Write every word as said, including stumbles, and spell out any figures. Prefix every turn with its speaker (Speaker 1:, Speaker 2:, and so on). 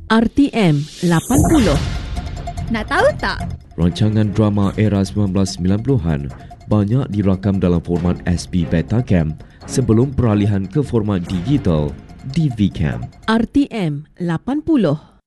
Speaker 1: R T M lapan puluh.
Speaker 2: Nak tahu tak?
Speaker 3: Rancangan drama era sembilan belas sembilan puluhan banyak dirakam dalam format S B Betacam sebelum peralihan ke format digital D V Cam.
Speaker 1: R T M lapan puluh.